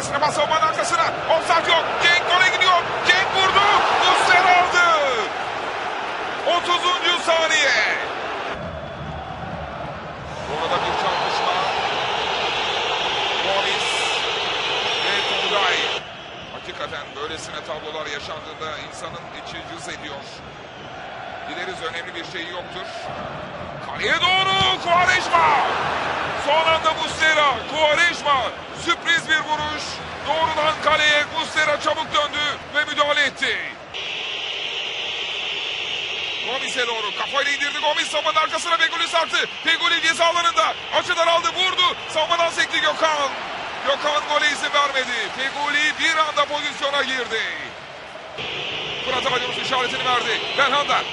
bölgesine bas, savunmanın arkasına. Offside yok. Cenk gole gidiyor. Cenk vurdu. Muslera aldı. 30. saniye. Orada bir çarpışma. Gomis ve Tugay. Hakikaten böylesine tablolar yaşandığında insanın içi cız ediyor. Dileriz önemli bir şey yoktur. Kaleye doğru Quaresma. Son anda Muslera. Quaresma. Sürpriz bir vuruş. Doğrudan kaleye Muslera çabuk döndü ve müdahale etti. Gomis'e doğru kafayla indirdi. Gomis savunmanın arkasına Feguli sarktı. Feguli ceza alanında. Açıdan aldı, vurdu. Savunmadan sekti Gökhan. Gökhan gole izin vermedi. Feguli bir anda pozisyona girdi. Fırat Aydınus işaretini verdi. Belhanda